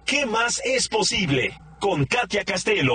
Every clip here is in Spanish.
¿Qué más es posible? Con Katia Castelo.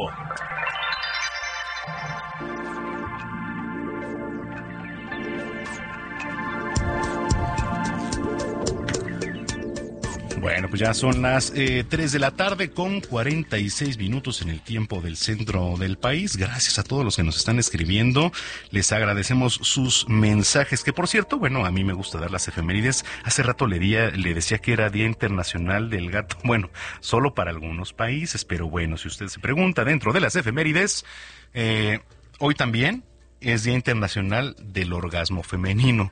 Bueno, pues ya son las 3 de la tarde con 46 minutos en el tiempo del centro del país. Gracias a todos los que nos están escribiendo. Les agradecemos sus mensajes, que por cierto, bueno, a mí me gusta dar las efemérides. Hace rato le decía que era Día Internacional del Gato. Bueno, solo para algunos países, pero bueno, si usted se pregunta dentro de las efemérides, hoy también es Día Internacional del Orgasmo Femenino.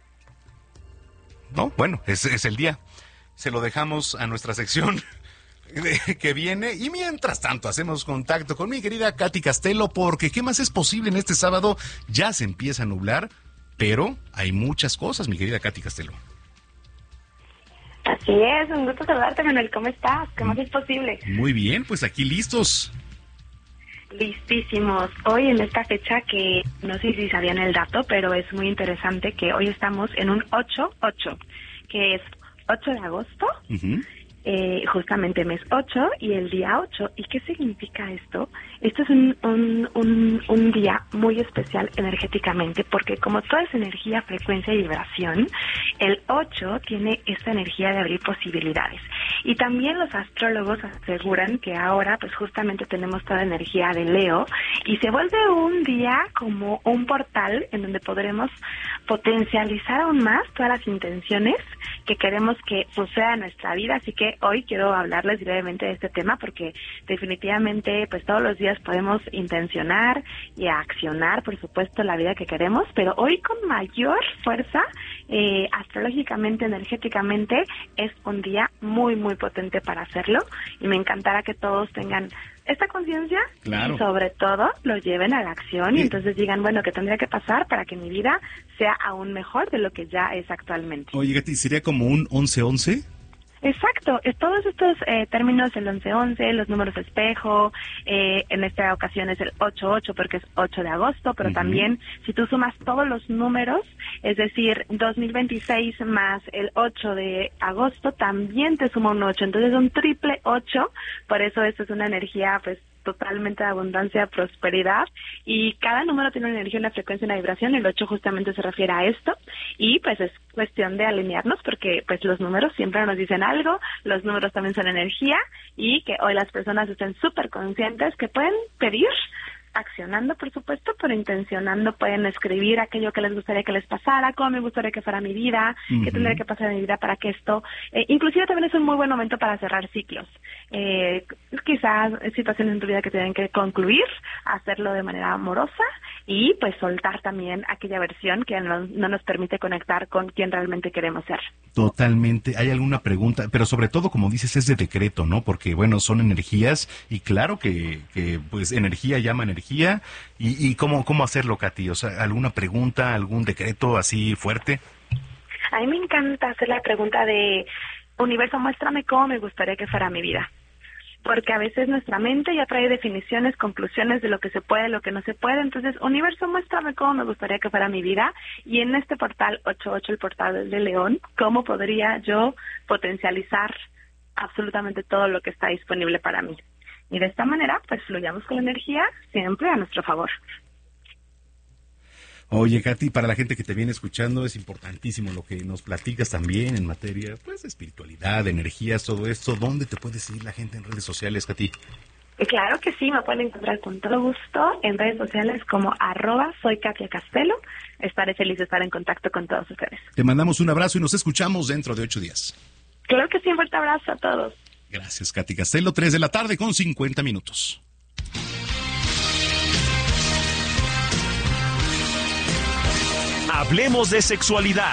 No, bueno, es el día. Se lo dejamos a nuestra sección que viene. Y mientras tanto, hacemos contacto con mi querida Katy Castelo, porque ¿qué más es posible en este sábado? Ya se empieza a nublar, pero hay muchas cosas, mi querida Katy Castelo. Así es, un gusto saludarte, Manuel. ¿Cómo estás? ¿Qué más es posible? Muy bien, pues aquí listos. Listísimos. Hoy en esta fecha que no sé si sabían el dato, pero es muy interesante que hoy estamos en un 8-8, que es 8 de agosto, justamente mes 8 y el día 8. ¿Y qué significa esto? Esto es un día muy especial energéticamente, porque como todo es energía, frecuencia y vibración, el 8 tiene esta energía de abrir posibilidades. Y también los astrólogos aseguran que ahora pues justamente tenemos toda energía de Leo y se vuelve un día como un portal en donde podremos potencializar aún más todas las intenciones que queremos que suceda en nuestra vida. Así que hoy quiero hablarles brevemente de este tema, porque definitivamente pues todos los días podemos intencionar y accionar, por supuesto, la vida que queremos, pero hoy con mayor fuerza, astrológicamente, energéticamente, es un día muy, muy potente para hacerlo, y me encantará que todos tengan esta conciencia, claro, y sobre todo lo lleven a la acción y entonces digan, bueno, ¿qué tendría que pasar para que mi vida sea aún mejor de lo que ya es actualmente? Oye, Gati, ¿sería como un 11-11? Exacto, todos estos términos, el 11-11, los números espejo, en esta ocasión es el 8-8 porque es 8 de agosto, pero también si tú sumas todos los números, es decir, 2026 más el 8 de agosto, también te suma un 8, entonces un triple 8, por eso esto es una energía pues totalmente de abundancia, prosperidad, y cada número tiene una energía, una frecuencia, una vibración. El 8 justamente se refiere a esto, y pues es cuestión de alinearnos, porque pues los números siempre nos dicen algo, los números también son energía, y que hoy las personas estén súper conscientes que pueden pedir, accionando, por supuesto, pero intencionando, pueden escribir aquello que les gustaría que les pasara, cómo me gustaría que fuera mi vida, qué tendría que pasar en mi vida para que esto, inclusive también es un muy buen momento para cerrar ciclos, quizás situaciones en tu vida que tienen que concluir, hacerlo de manera amorosa y pues soltar también aquella versión que no nos permite conectar con quien realmente queremos ser. Totalmente. ¿Hay alguna pregunta? Pero sobre todo, como dices, es de decreto, ¿no? Porque, bueno, son energías y claro que pues energía llama energía. ¿Y cómo hacerlo, Katy? O sea, ¿alguna pregunta, algún decreto así fuerte? A mí me encanta hacer la pregunta de, universo, muéstrame cómo me gustaría que fuera mi vida. Porque a veces nuestra mente ya trae definiciones, conclusiones de lo que se puede, lo que no se puede. Entonces, universo, muéstrame cómo me gustaría que fuera mi vida. Y en este portal 88, el portal de León, ¿cómo podría yo potencializar absolutamente todo lo que está disponible para mí? Y de esta manera, pues fluyamos con la energía siempre a nuestro favor. Oye, Katy, para la gente que te viene escuchando, es importantísimo lo que nos platicas también en materia, pues, de espiritualidad, de energías, todo esto. ¿Dónde te puede seguir la gente en redes sociales, Katy? Claro que sí, me pueden encontrar con todo gusto en redes sociales como @soy Katia Castelo. Estaré feliz de estar en contacto con todos ustedes. Te mandamos un abrazo y nos escuchamos dentro de 8 días. Claro que sí, un fuerte abrazo a todos. Gracias, Katy Castelo, 3 de la tarde con 50 minutos. Hablemos de sexualidad.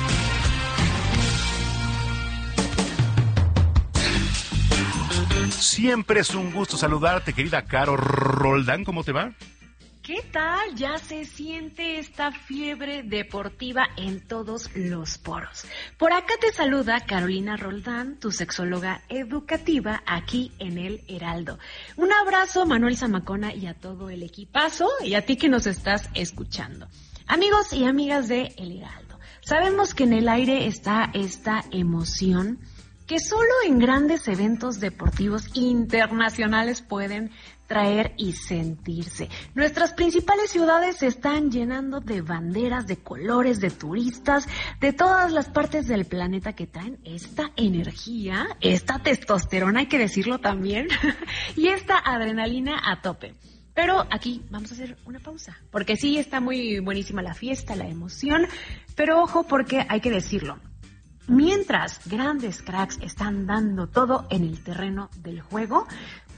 Siempre es un gusto saludarte, querida Caro Roldán. ¿Cómo te va? ¿Qué tal? Ya se siente esta fiebre deportiva en todos los poros. Por acá te saluda Carolina Roldán, tu sexóloga educativa aquí en El Heraldo. Un abrazo, Manuel Zamacona, y a todo el equipazo, y a ti que nos estás escuchando. Amigos y amigas de El Heraldo, sabemos que en el aire está esta emoción que solo en grandes eventos deportivos internacionales pueden traer y sentirse. Nuestras principales ciudades se están llenando de banderas, de colores, de turistas, de todas las partes del planeta que traen esta energía, esta testosterona, hay que decirlo también, y esta adrenalina a tope. Pero aquí vamos a hacer una pausa, porque sí está muy buenísima la fiesta, la emoción, pero ojo porque hay que decirlo. Mientras grandes cracks están dando todo en el terreno del juego,